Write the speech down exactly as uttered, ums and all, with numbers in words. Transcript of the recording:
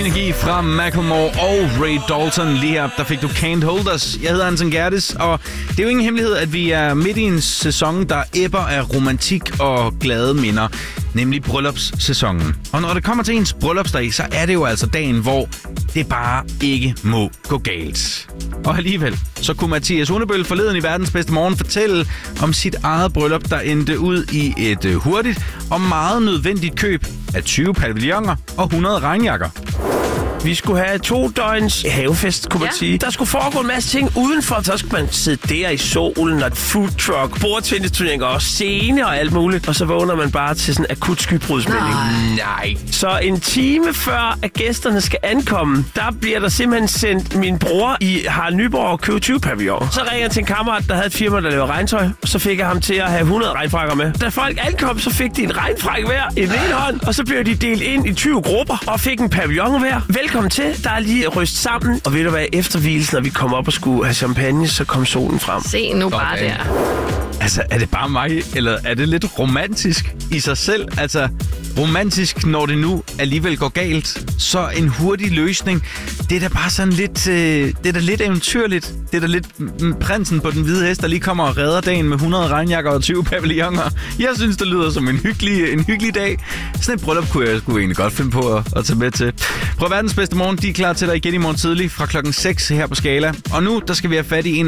energi fra Macklemore og Ray Dalton. Lige her, der fik du Can't Hold Us. Jeg hedder Anton Gertis, og det er jo ingen hemmelighed, at vi er midt i en sæson, der æbber af romantik og glade minder. Nemlig bryllupssæsonen. Og når det kommer til ens bryllupsdag, så er det jo altså dagen, hvor det bare ikke må gå galt. Og alligevel, så kunne Mathias Hundebøl forleden i Verdens Bedste Morgen fortælle om sit eget bryllup, der endte ud i et uh, hurtigt og meget nødvendigt køb af tyve pavilloner og hundrede regnjakker. Vi skulle have to døgns havefest, kunne man ja. sige. Der skulle foregå en masse ting udenfor. Så skulle man sidde der i solen, og et food truck, bordtennisturneringer og scene og alt muligt. Og så vågner man bare til sådan en akut skybrudsmelding. Nej. Så en time før, at gæsterne skal ankomme, der bliver der simpelthen sendt min bror i Harald Nyborg og købe tyve pavilloner. Så ringer jeg til en kammerat, der havde et firma, der laver regntøj. Og så fik jeg ham til at have hundrede regnfrakker med. Da folk ankom, så fik de en regnfrak hver i den ene hånd. Og så blev de delt ind i tyve grupper og fik en pavillon hver. Velkommen til. Der er lige ryst sammen. Og ved du hvad, efter hvilesen, når vi kom op og skulle have champagne, så kom solen frem. Se nu bare okay. der. Altså, er det bare mig, eller er det lidt romantisk i sig selv? Altså, romantisk, når det nu alligevel går galt. Så en hurtig løsning. Det er da bare sådan lidt, øh, det er da lidt eventyrligt. Det er da lidt prinsen på den hvide hest, der lige kommer og redder dagen med hundrede regnjakker og tyve pavilloner. Jeg synes, det lyder som en hyggelig, en hyggelig dag. Sådan et bryllup kunne jeg sgu egentlig godt finde på at, at tage med til. Prøv Verdens Bedste Morgen, de er klar til dig igen i morgen tidlig fra klokken seks her på Skala. Og nu, der skal vi have fat i en